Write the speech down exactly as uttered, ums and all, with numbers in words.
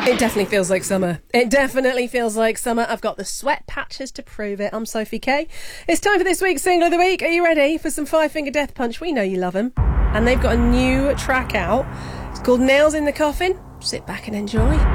It definitely feels like summer. It definitely feels like summer. I've got the sweat patches to prove it. I'm Sophie Kay. It's time for this week's Single of the Week. Are you ready for some Five Finger Death Punch? We know you love them. And they've got a new track out. It's called Nails in the Coffin. Sit back and enjoy.